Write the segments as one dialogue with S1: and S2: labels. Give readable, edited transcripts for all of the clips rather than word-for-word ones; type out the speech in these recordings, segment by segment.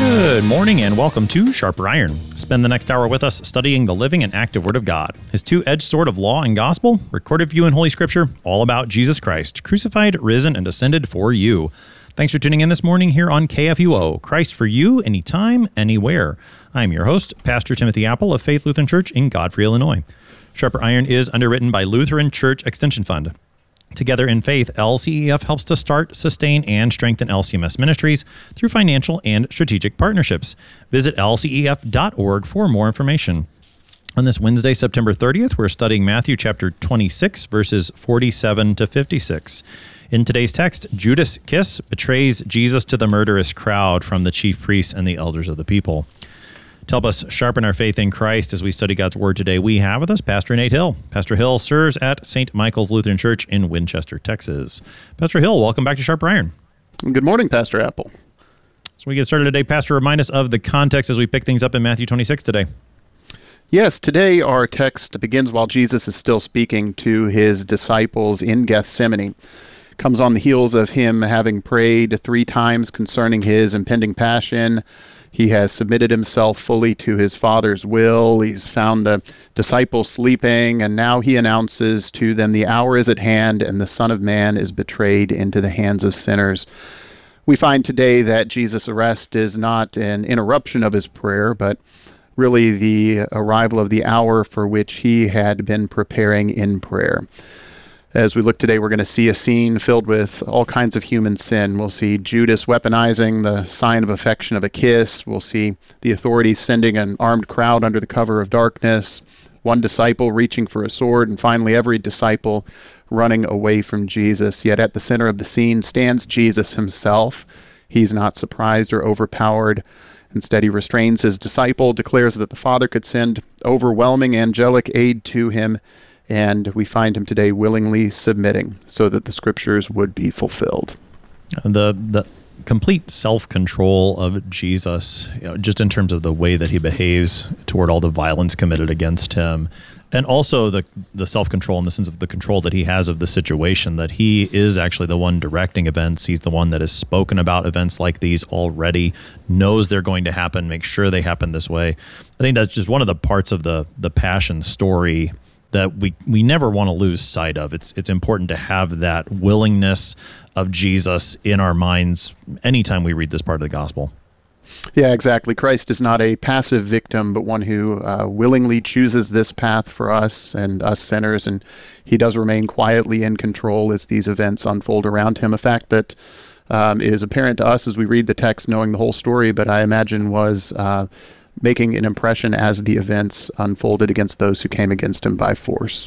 S1: Good morning and welcome to Sharper Iron. Spend the next hour with us studying the living and active Word of God, His two-edged sword of law and gospel, recorded for you in Holy Scripture, all about Jesus Christ, crucified, risen, and ascended for you. Thanks for tuning in this morning here on KFUO, Christ for you, anytime, anywhere. I'm your host, Pastor Timothy Apple of Faith Lutheran Church in Godfrey, Illinois. Sharper Iron is underwritten by Lutheran Church Extension Fund. Together in Faith, LCEF helps to start, sustain, and strengthen LCMS ministries through financial and strategic partnerships. Visit lcef.org for more information. On this Wednesday, September 30th, we're studying Matthew chapter 26, verses 47 to 56. In today's text, Judas' kiss betrays Jesus to the murderous crowd from the chief priests and the elders of the people. To help us sharpen our faith in Christ as we study God's Word today, we have with us Pastor Nate Hill. Pastor Hill serves at St. Michael's Lutheran Church in Winchester, Texas. Pastor Hill, welcome back to Sharper Iron.
S2: Good morning, Pastor Apple.
S1: So we get started today, Pastor, remind us of the context as we pick things up in Matthew 26 today.
S2: Yes, today our text begins while Jesus is still speaking to his disciples in Gethsemane. Comes on the heels of him having prayed 3 times concerning his impending passion. He has submitted himself fully to his Father's will. He's found the disciples sleeping, and now he announces to them, the hour is at hand, and the Son of Man is betrayed into the hands of sinners. We find today that Jesus' arrest is not an interruption of his prayer, but really the arrival of the hour for which he had been preparing in prayer. As we look today, we're going to see a scene filled with all kinds of human sin. We'll see Judas weaponizing the sign of affection of a kiss. We'll see the authorities sending an armed crowd under the cover of darkness, one disciple reaching for a sword, and finally every disciple running away from Jesus. Yet at the center of the scene stands Jesus himself. He's not surprised or overpowered. Instead, he restrains his disciple, declares that the Father could send overwhelming angelic aid to him, and we find him today willingly submitting so that the Scriptures would be fulfilled.
S1: The complete self-control of Jesus, just in terms of the way that he behaves toward all the violence committed against him, and also the self-control in the sense of the control that he has of the situation, that he is actually the one directing events. He's the one that has spoken about events like these already, knows they're going to happen, make sure they happen this way. I think that's just one of the parts of the passion story that we never want to lose sight of. It's important to have that willingness of Jesus in our minds anytime we read this part of the gospel.
S2: Yeah, exactly. Christ is not a passive victim, but one who willingly chooses this path for us and us sinners, and he does remain quietly in control as these events unfold around him. A fact that is apparent to us as we read the text, knowing the whole story, but I imagine was making an impression as the events unfolded against those who came against him by force.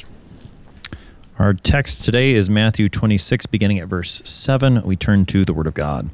S1: Our text today is Matthew 26, beginning at verse 7. We turn to the Word of God.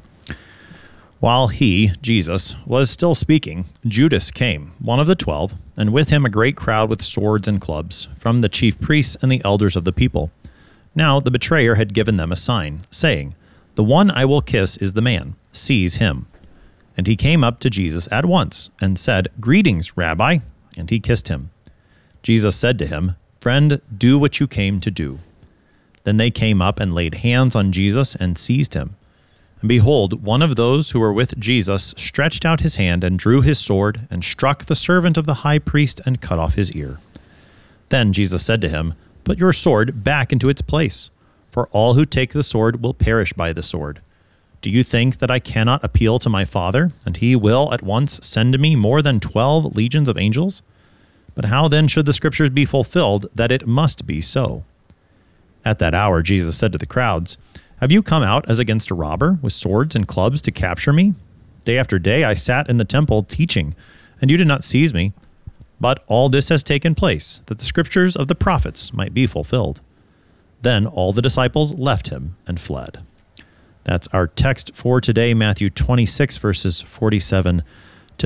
S1: While he, Jesus, was still speaking, Judas came, one of the 12, and with him a great crowd with swords and clubs, from the chief priests and the elders of the people. Now the betrayer had given them a sign, saying, "The one I will kiss is the man. Seize him." And he came up to Jesus at once and said, "Greetings, Rabbi," and he kissed him. Jesus said to him, "Friend, do what you came to do." Then they came up and laid hands on Jesus and seized him. And behold, one of those who were with Jesus stretched out his hand and drew his sword and struck the servant of the high priest and cut off his ear. Then Jesus said to him, "Put your sword back into its place, for all who take the sword will perish by the sword. Do you think that I cannot appeal to my Father, and he will at once send to me more than 12 legions of angels? But how then should the Scriptures be fulfilled that it must be so?" At that hour Jesus said to the crowds, "Have you come out as against a robber, with swords and clubs to capture me? Day after day I sat in the temple teaching, and you did not seize me. But all this has taken place, that the Scriptures of the prophets might be fulfilled." Then all the disciples left him and fled. That's our text for today, Matthew 26, verses 47 to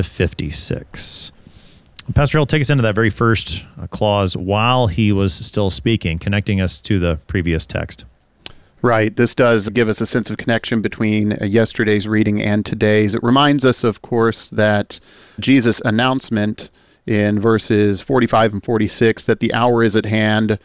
S1: 56. Pastor Hill, take us into that very first clause, while he was still speaking, connecting us to the previous text.
S2: Right. This does give us a sense of connection between yesterday's reading and today's. It reminds us, of course, that Jesus' announcement in verses 45 and 46, that the hour is at hand,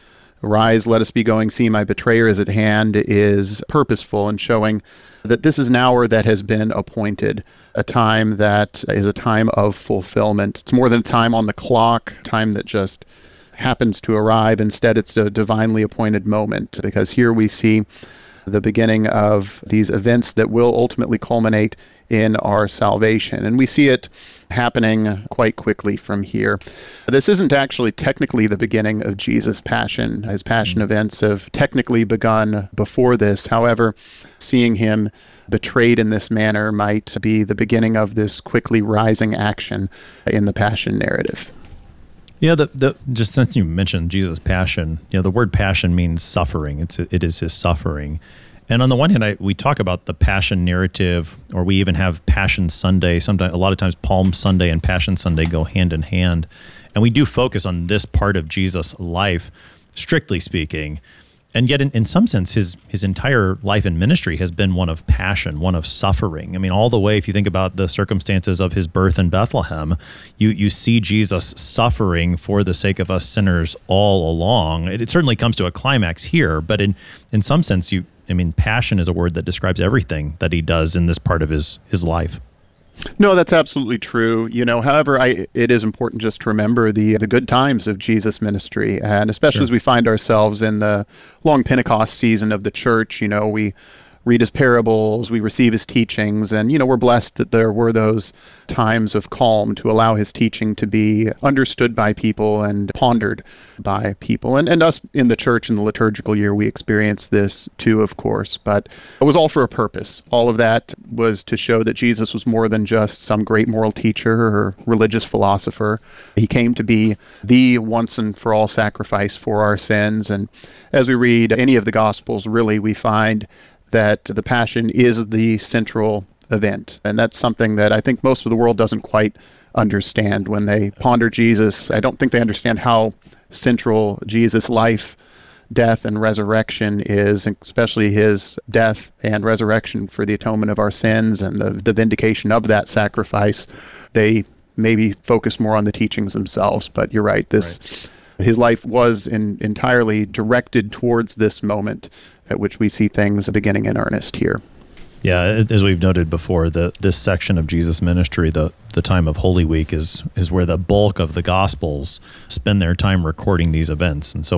S2: Rise, let us be going, see my betrayer is at hand, is purposeful in showing that this is an hour that has been appointed, a time that is a time of fulfillment. It's more than a time on the clock, time that just happens to arrive. Instead, it's a divinely appointed moment, because here we see the beginning of these events that will ultimately culminate in our salvation. And we see it happening quite quickly from here. This isn't actually technically the beginning of Jesus' passion. His passion events have technically begun before this. However, seeing him betrayed in this manner might be the beginning of this quickly rising action in the passion narrative.
S1: Yeah, just since you mentioned Jesus' passion, the word passion means suffering. It is his suffering. And on the one hand, we talk about the passion narrative, or we even have Passion Sunday. Sometimes, a lot of times, Palm Sunday and Passion Sunday go hand in hand. And we do focus on this part of Jesus' life, strictly speaking. And yet, in some sense, his entire life and ministry has been one of passion, one of suffering. I mean, all the way, if you think about the circumstances of his birth in Bethlehem, you see Jesus suffering for the sake of us sinners all along. It certainly comes to a climax here, but in some sense, passion is a word that describes everything that he does in this part of his life.
S2: No, that's absolutely true. However, it is important just to remember the good times of Jesus' ministry, and especially
S1: Sure.
S2: as we find ourselves in the long Pentecost season of the church. We read his parables, we receive his teachings, and, we're blessed that there were those times of calm to allow his teaching to be understood by people and pondered by people. And us in the church in the liturgical year, we experience this too, of course, but it was all for a purpose. All of that was to show that Jesus was more than just some great moral teacher or religious philosopher. He came to be the once and for all sacrifice for our sins. And as we read any of the Gospels, really, we find that the Passion is the central event. And that's something that I think most of the world doesn't quite understand when they ponder Jesus. I don't think they understand how central Jesus' life, death, and resurrection is, especially his death and resurrection for the atonement of our sins and the vindication of that sacrifice. They maybe focus more on the teachings themselves, but you're right. His life was entirely directed towards this moment at which we see things beginning in earnest here.
S1: Yeah, as we've noted before, this section of Jesus' ministry, the time of Holy Week, is where the bulk of the Gospels spend their time recording these events. And so